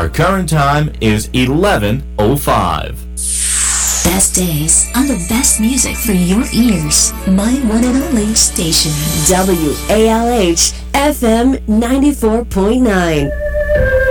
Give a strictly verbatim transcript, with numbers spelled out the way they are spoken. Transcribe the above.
Our current time is eleven oh five. Best days on the best music for your ears. My one and only station. W A L H F M ninety-four point nine.